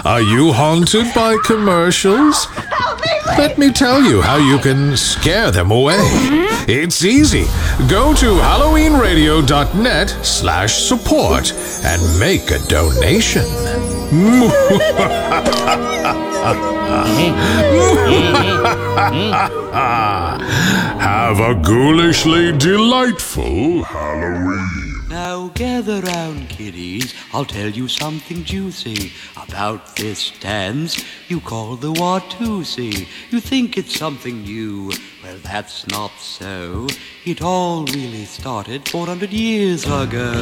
Are you haunted by commercials? Let me tell you how you can scare them away. It's easy. Go to halloweenradio.net/support and make a donation. Have a ghoulishly delightful Halloween. Now gather round, kiddies, I'll tell you something juicy about this dance you call the Watusi. You think it's something new, well that's not so. It all really started 400 years ago.